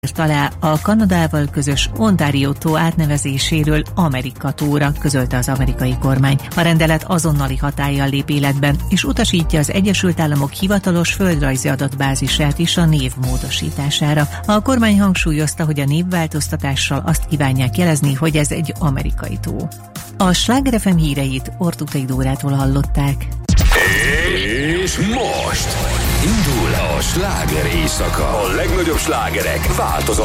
alá a Kanadával közös Ontario tó átnevezéséről Amerika tóra, közölte az amerikai kormány. A rendelet azonnali hatállyal lép életben, és utasítja az Egyesült Államok hivatalos földrajzi adatbázisát is a név módosítására. A kormány hangsúlyozta, hogy a névváltoztatással azt kívánják jelezni, hogy ez egy amerikai tó. A Sláger FM híreit Ortukai Dórától hallották. És most indul a sláger éjszaka. A legnagyobb slágerek változatlanul.